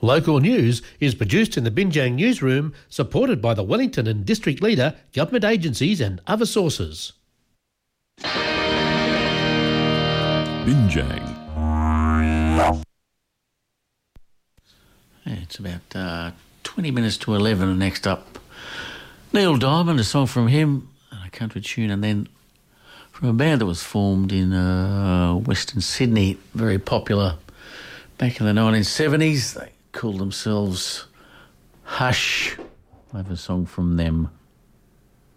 Local news is produced in the Binjang newsroom, supported by the Wellington and District Leader, government agencies and other sources. Binjang. It's about 20 minutes to 11. Next up, Neil Diamond, a song from him, a country tune, and then from a band that was formed in Western Sydney, very popular back in the 1970s. They called themselves Hush. I have a song from them.